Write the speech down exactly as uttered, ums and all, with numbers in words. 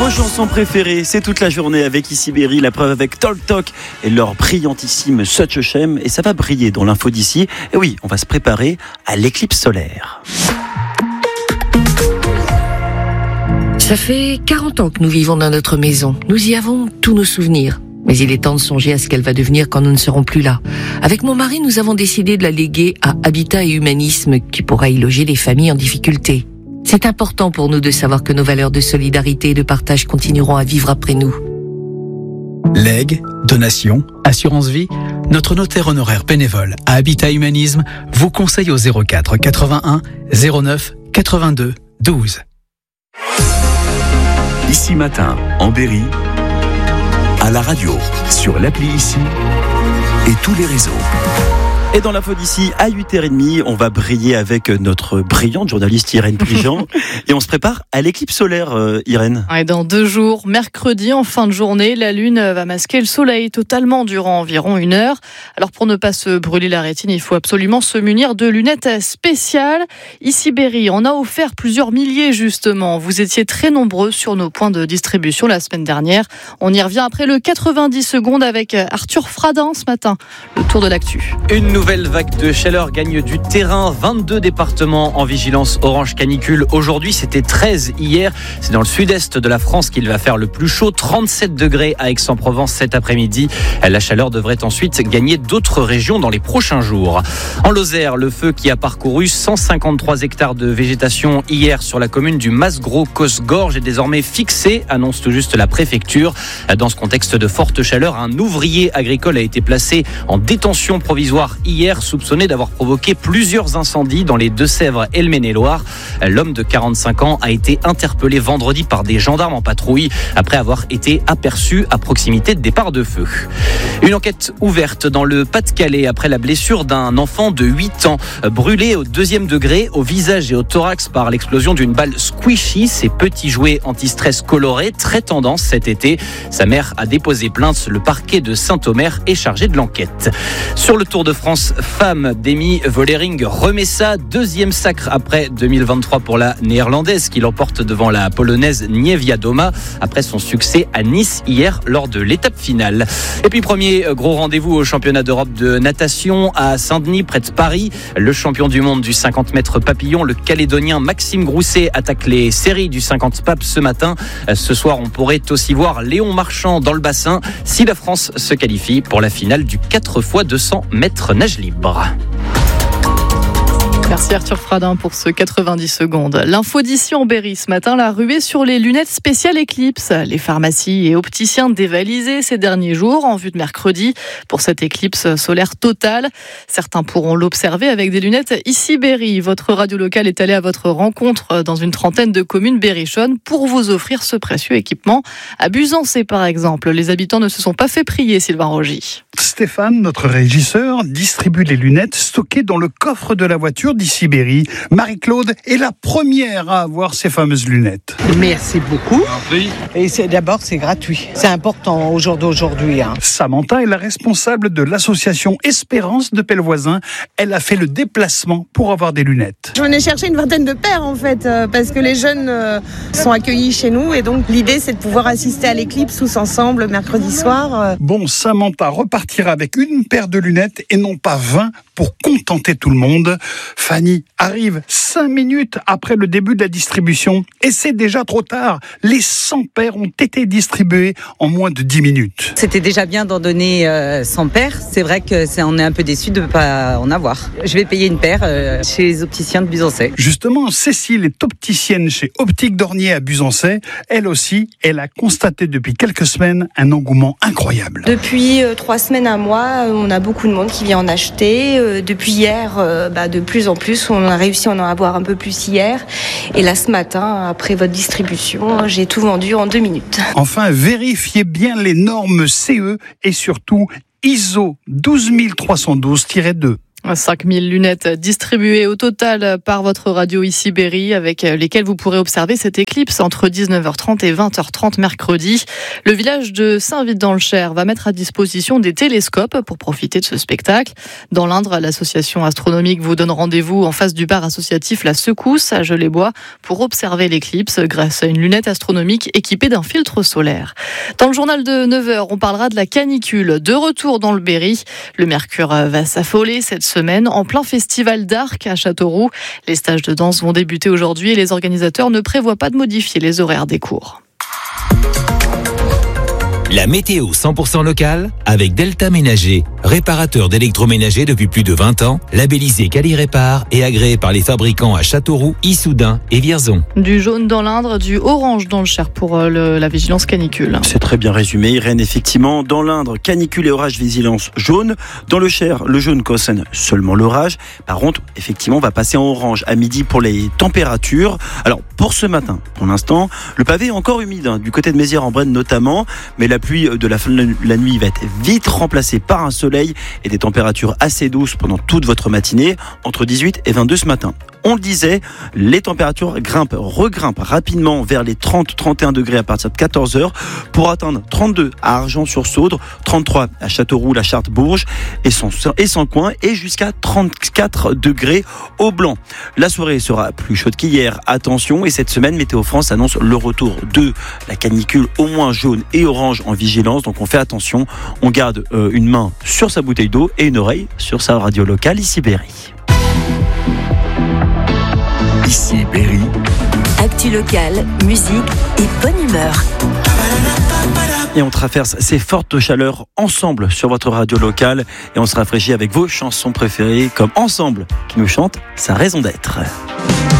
Vos chansons préférées, c'est toute la journée avec Ici Berry, la preuve avec Talk Talk et leur brillantissime Such a Shame. Et ça va briller dans l'info d'ici. Et oui, on va se préparer à l'éclipse solaire. Ça fait quarante ans que nous vivons dans notre maison. Nous y avons tous nos souvenirs. Mais il est temps de songer à ce qu'elle va devenir quand nous ne serons plus là. Avec mon mari, nous avons décidé de la léguer à Habitat et Humanisme, qui pourra y loger les familles en difficulté. C'est important pour nous de savoir que nos valeurs de solidarité et de partage continueront à vivre après nous. Legs, donations, assurance vie, notre notaire honoraire bénévole à Habitat Humanisme vous conseille au zéro quatre quatre-vingt-un zéro neuf quatre-vingt-deux douze. Ici Matin, en Berry, à la radio, sur l'appli Ici et tous les réseaux. Et dans l'info d'ici, à huit heures trente, on va briller avec notre brillante journaliste Irène Prigent. Et on se prépare à l'éclipse solaire, euh, Irène. Et dans deux jours, mercredi, en fin de journée, la Lune va masquer le Soleil totalement durant environ une heure. Alors pour ne pas se brûler la rétine, il faut absolument se munir de lunettes spéciales. Ici Berry, on a offert plusieurs milliers justement. Vous étiez très nombreux sur nos points de distribution la semaine dernière. On y revient après le quatre-vingt-dix secondes avec Arthur Fradin ce matin. Le tour de l'actu. Une nouvelle vague de chaleur gagne du terrain. vingt-deux départements en vigilance orange canicule. Aujourd'hui, c'était treize hier. C'est dans le sud-est de la France qu'il va faire le plus chaud. trente-sept degrés à Aix-en-Provence cet après-midi. La chaleur devrait ensuite gagner d'autres régions dans les prochains jours. En Lozère, le feu qui a parcouru cent cinquante-trois hectares de végétation hier sur la commune du Mas-Gros-Cosgorge est désormais fixé, annonce tout juste la préfecture. Dans ce contexte de forte chaleur, un ouvrier agricole a été placé en détention provisoire hier, soupçonné d'avoir provoqué plusieurs incendies dans les Deux-Sèvres et le Maine-et-Loire. L'homme de quarante-cinq ans a été interpellé vendredi par des gendarmes en patrouille après avoir été aperçu à proximité de départ de feu. Une enquête ouverte dans le Pas-de-Calais après la blessure d'un enfant de huit ans brûlé au deuxième degré au visage et au thorax par l'explosion d'une balle squishy, ces petits jouets anti-stress colorés très tendance cet été. Sa mère a déposé plainte. Le parquet de Saint-Omer est chargé de l'enquête. Sur le Tour de France femme, Demi Vollering remet ça, deuxième sacre après deux mille vingt-trois pour la néerlandaise qui l'emporte devant la polonaise Niewiadoma après son succès à Nice hier lors de l'étape finale. Et puis premier gros rendez-vous au championnat d'Europe de natation à Saint-Denis près de Paris. Le champion du monde du cinquante mètres papillon, le Calédonien Maxime Grousset attaque les séries du cinquante papes ce matin. Ce soir, on pourrait aussi voir Léon Marchand dans le bassin si la France se qualifie pour la finale du quatre fois deux cents mètres nage libre. Merci Arthur Fradin pour ce quatre-vingt-dix secondes. L'info d'ici en Berry ce matin, la ruée sur les lunettes spéciales éclipse. Les pharmacies et opticiens dévalisés ces derniers jours en vue de mercredi pour cette éclipse solaire totale. Certains pourront l'observer avec des lunettes Ici Berry. Votre radio locale est allée à votre rencontre dans une trentaine de communes berrichonnes pour vous offrir ce précieux équipement. À Buzancé par exemple, les habitants ne se sont pas fait prier, Sylvain Rogy. Stéphane, notre régisseur, distribue les lunettes stockées dans le coffre de la voiture d'Ici Berry. Marie-Claude est la première à avoir ces fameuses lunettes. Merci beaucoup. Et c'est, d'abord, c'est gratuit. C'est important au jour d'aujourd'hui. Hein. Samantha est la responsable de l'association Espérance de Pellevoisin. Elle a fait le déplacement pour avoir des lunettes. J'en ai cherché une vingtaine de paires en fait, euh, parce que les jeunes euh, sont accueillis chez nous. Et donc l'idée, c'est de pouvoir assister à l'éclipse tous ensemble mercredi soir. Euh. Bon, Samantha repartira avec une paire de lunettes et non pas vingt pour contenter tout le monde. Fanny arrive cinq minutes après le début de la distribution et c'est déjà trop tard. Les cent paires ont été distribuées en moins de dix minutes. C'était déjà bien d'en donner euh, cent paires. C'est vrai que c'est, on est un peu déçus de ne pas en avoir. Je vais payer une paire euh, chez les opticiens de Buzancé. Justement, Cécile est opticienne chez Optique Dornier à Buzancé. Elle aussi, elle a constaté depuis quelques semaines un engouement incroyable. Depuis euh, trois semaines à mois, on a beaucoup de monde qui vient en acheter. Euh, depuis hier, euh, bah, de plus en plus, on a réussi à en avoir un peu plus hier. Et là, ce matin, après votre distribution, j'ai tout vendu en deux minutes. Enfin, vérifiez bien les normes C E et surtout I S O douze mille trois cent douze tiret deux. cinq mille lunettes distribuées au total par votre radio ici Berry, avec lesquelles vous pourrez observer cette éclipse entre dix-neuf heures trente et vingt heures trente mercredi. Le village de Saint-Vite-dans-le-Cher va mettre à disposition des télescopes pour profiter de ce spectacle. Dans l'Indre, l'association astronomique vous donne rendez-vous en face du bar associatif La Secousse à Geulles-Bois pour observer l'éclipse grâce à une lunette astronomique équipée d'un filtre solaire. Dans le journal de neuf heures, on parlera de la canicule. De retour dans le Berry, le mercure va s'affoler cette semaine en plein festival d'Arc à Châteauroux. Les stages de danse vont débuter aujourd'hui et les organisateurs ne prévoient pas de modifier les horaires des cours. La météo cent pour cent locale avec Delta Ménager, réparateur d'électroménager depuis plus de vingt ans, labellisé Quali-Répar et agréé par les fabricants à Châteauroux, Issoudun et Vierzon. Du jaune dans l'Indre, du orange dans le Cher pour le, la vigilance canicule. C'est très bien résumé, Irène, effectivement. Dans l'Indre, canicule et orage, vigilance jaune. Dans le Cher, le jaune concerne seulement l'orage. Par contre, effectivement, on va passer en orange à midi pour les températures. Alors, pour ce matin, pour l'instant, le pavé est encore humide, hein, du côté de Mézières-en-Brenne notamment, mais la pluie de la fin de la nuit va être vite remplacée par un soleil et des températures assez douces pendant toute votre matinée, entre dix-huit et vingt-deux ce matin. On le disait, les températures grimpent, regrimpent rapidement vers les trente à trente et un degrés à partir de quatorze heures pour atteindre trente-deux à Argent-sur-Saudre, trente-trois à Châteauroux, la Charte-Bourges et sans, et sans coin et jusqu'à trente-quatre degrés au Blanc. La soirée sera plus chaude qu'hier, attention, et cette semaine, Météo France annonce le retour de la canicule au moins jaune et orange en vigilance, donc on fait attention, on garde euh, une main sur sa bouteille d'eau et une oreille sur sa radio locale ici Berry. Ici Berry. Actu locale, musique et bonne humeur. Et on traverse ces fortes chaleurs ensemble sur votre radio locale et on se rafraîchit avec vos chansons préférées comme Ensemble qui nous chante sa raison d'être.